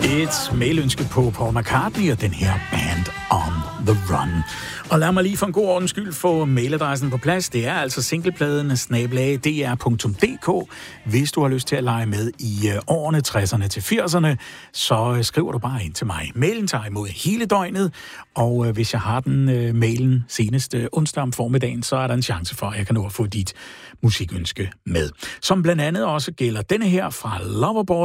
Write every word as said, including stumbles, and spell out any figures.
Et mailønske på Paul McCartney og den her Band on the Run. Og lad mig lige for en god ordens skyld få mailadressen på plads. Det er altså singlepladen snabel-a d r punktum d k. Hvis du har lyst til at lege med i årene tresserne til firserne, så skriver du bare ind til mig. Mailen tager imod hele døgnet, og hvis jeg har den mailen senest onsdag om formiddagen, så er der en chance for, at jeg kan nå at få dit musikønske med. Som blandt andet også gælder denne her fra Loverboy.